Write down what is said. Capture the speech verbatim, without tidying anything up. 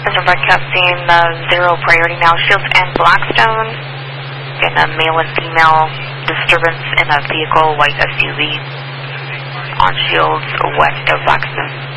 This is broadcasting uh, zero priority now. Shields and Blackstone. Getting a male and female disturbance in a vehicle, white S U V on Shields west of Blackstone.